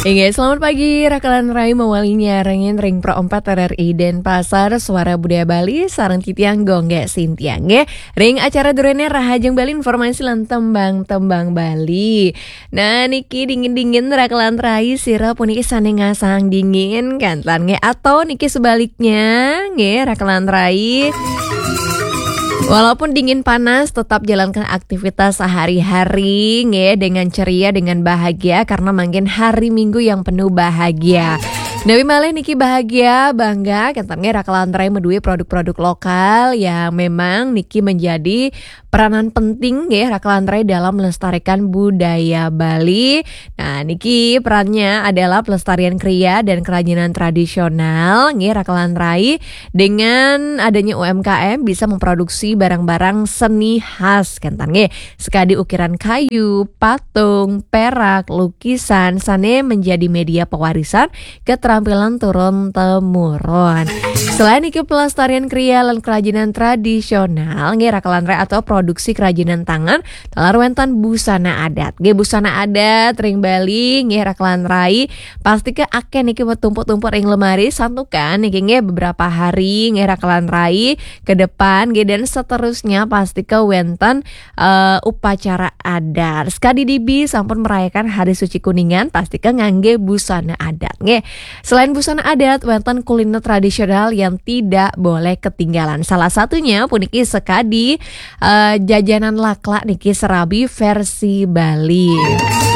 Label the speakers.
Speaker 1: Iya, selamat pagi. Rakalan Rai mewalinya rengin ring pro 4 RRI Denpasar Suara Budaya Bali sareng titiang gongge sintiang ge. Ring acara durene rahajeng Bali informasi lan tembang-tembang Bali. Nah, niki dingin-dingin Rakalan Rai sira puniki sane ngasang dingin kantan ge atau niki sebaliknya nge Rakalan Rai. Walaupun dingin panas, tetap jalankan aktivitas sehari-hari nge dengan ceria, dengan bahagia karena makin hari Minggu yang penuh bahagia. Nabi malih niki bahagia, bangga katanya Rakalan Rai medue produk-produk lokal yang memang niki menjadi peranan penting ya Rakalan Rai dalam melestarikan budaya Bali. Nah, niki perannya adalah pelestarian kriya dan kerajinan tradisional ya Rakalan Rai. Dengan adanya UMKM bisa memproduksi barang-barang seni khas kentange sekadi ukiran kayu, patung, perak, lukisan sane menjadi media pewarisan keterampilan turun-temurun. Selain itu pelestarian kriya dan kerajinan tradisional, nge Rakalan Rai atau produksi kerajinan tangan telah wentan busana adat. Nge busana adat ring Bali, nge Rakalan Rai pasti ke aken niki tumpuk-tumpuk ring lemari santukan niki nge beberapa hari nge Rakalan Rai ke depan nge dan seterusnya pasti ke wentan upacara adat. Sekadi dibi sampun merayakan Hari Suci Kuningan pasti ke ngangge busana adat. Nge selain busana adat, wonten kuliner tradisional yang tidak boleh ketinggalan. Salah satunya puniki sekadi jajanan laklak niki serabi versi Bali.